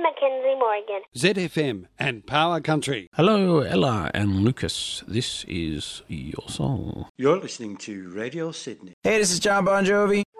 Mackenzie Morgan. ZFM and Power Country. Hello, Ella and Lucas. This is your song. You're listening to Radio Sydney. Hey, this is John Bon Jovi.